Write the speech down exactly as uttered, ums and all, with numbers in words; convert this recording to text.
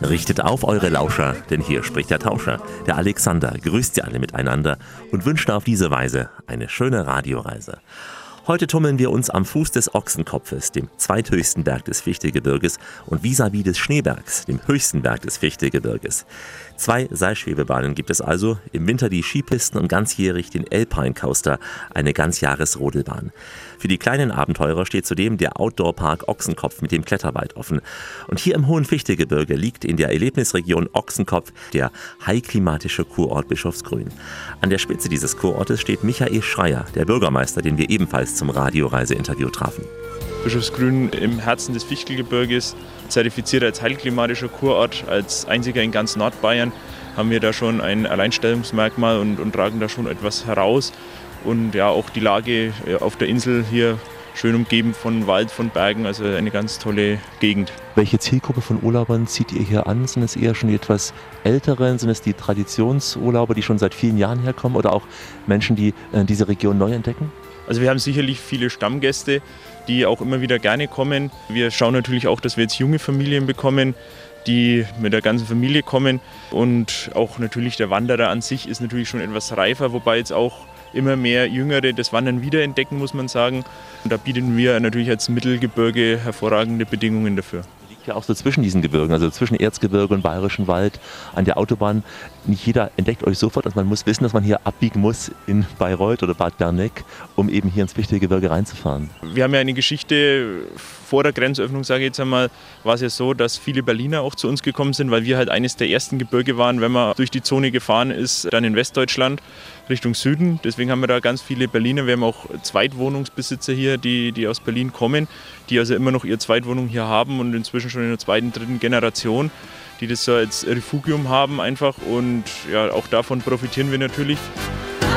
Richtet auf eure Lauscher, denn hier spricht der Tauscher. Der Alexander grüßt sie alle miteinander und wünscht auf diese Weise eine schöne Radioreise. Heute tummeln wir uns am Fuß des Ochsenkopfes, dem zweithöchsten Berg des Fichtelgebirges, und vis-à-vis des Schneebergs, dem höchsten Berg des Fichtelgebirges. Zwei Seilschwebebahnen gibt es also, im Winter die Skipisten und ganzjährig den Alpine Coaster, eine Ganzjahresrodelbahn. Für die kleinen Abenteurer steht zudem der Outdoor-Park Ochsenkopf mit dem Kletterwald offen. Und hier im hohen Fichtelgebirge liegt in der Erlebnisregion Ochsenkopf der high-klimatische Kurort Bischofsgrün. An der Spitze dieses Kurortes steht Michael Schreier, der Bürgermeister, den wir ebenfalls zum Radioreise-Interview trafen. Bischofsgrün im Herzen des Fichtelgebirges, zertifiziert als heilklimatischer Kurort, als einziger in ganz Nordbayern, haben wir da schon ein Alleinstellungsmerkmal und, und tragen da schon etwas heraus. Und ja, auch die Lage auf der Insel hier schön umgeben von Wald, von Bergen, also eine ganz tolle Gegend. Welche Zielgruppe von Urlaubern zieht ihr hier an? Sind es eher schon die etwas Älteren? Sind es die Traditionsurlauber, die schon seit vielen Jahren herkommen, oder auch Menschen, die äh, diese Region neu entdecken? Also wir haben sicherlich viele Stammgäste, die auch immer wieder gerne kommen. Wir schauen natürlich auch, dass wir jetzt junge Familien bekommen, die mit der ganzen Familie kommen. Und auch natürlich der Wanderer an sich ist natürlich schon etwas reifer, wobei jetzt auch immer mehr Jüngere das Wandern wiederentdecken, muss man sagen. Und da bieten wir natürlich als Mittelgebirge hervorragende Bedingungen dafür. Liegt ja auch so zwischen diesen Gebirgen, also zwischen Erzgebirge und Bayerischen Wald an der Autobahn. Nicht jeder entdeckt euch sofort, also man muss wissen, dass man hier abbiegen muss in Bayreuth oder Bad Berneck, um eben hier ins Fichtelgebirge reinzufahren. Wir haben ja eine Geschichte. Vor der Grenzöffnung, sage ich jetzt einmal, war es ja so, dass viele Berliner auch zu uns gekommen sind, weil wir halt eines der ersten Gebirge waren, wenn man durch die Zone gefahren ist, dann in Westdeutschland Richtung Süden. Deswegen haben wir da ganz viele Berliner. Wir haben auch Zweitwohnungsbesitzer hier, die, die aus Berlin kommen, die also immer noch ihre Zweitwohnung hier haben und inzwischen schon in der zweiten, dritten Generation, die das so als Refugium haben einfach. Und ja, auch davon profitieren wir natürlich.